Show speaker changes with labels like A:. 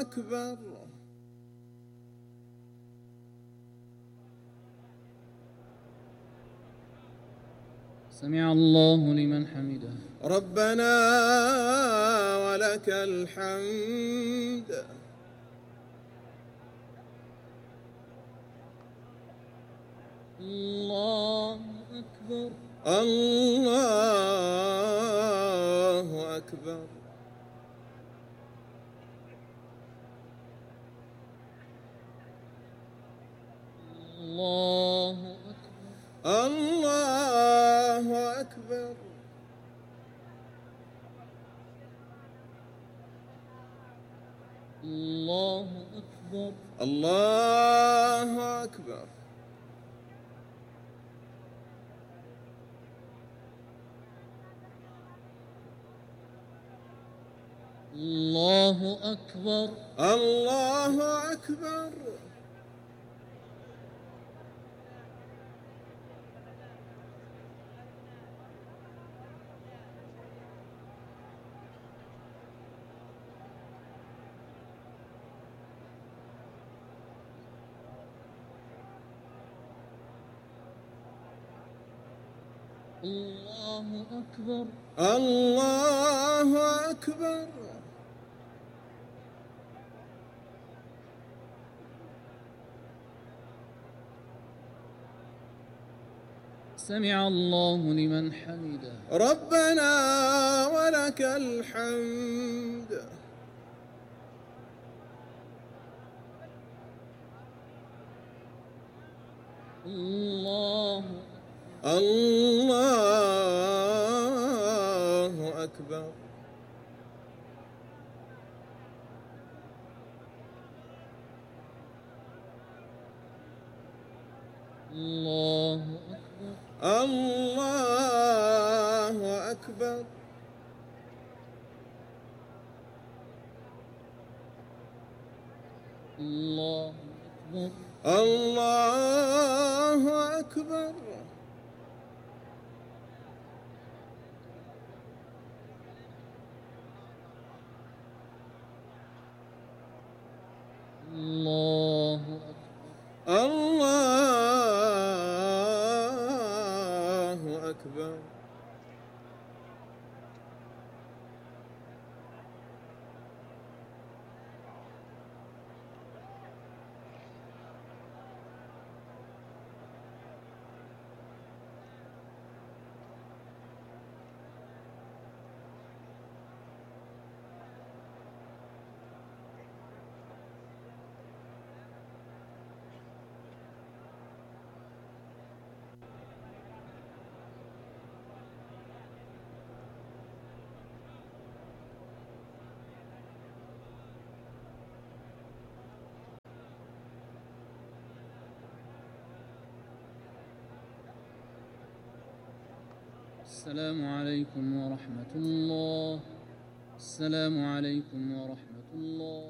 A: أكبر.
B: سمع الله لمن حمده.
A: ربنا ولك الحمد.
B: الله أكبر.
A: الله أكبر.
B: الله أكبر.
A: الله أكبر.
B: الله أكبر.
A: الله أكبر.
B: الله أكبر.
A: الله أكبر.
B: الله أكبر.
A: الله أكبر.
B: سمع الله لمن حمده.
A: ربنا ولك الحمد.
B: الله
A: الله أكبر.
B: الله أكبر.
A: الله أكبر.
B: الله أكبر.
A: الله أكبر.
B: الله أكبر.
A: الله أكبر.
B: السلام عليكم ورحمة الله. السلام عليكم ورحمة الله.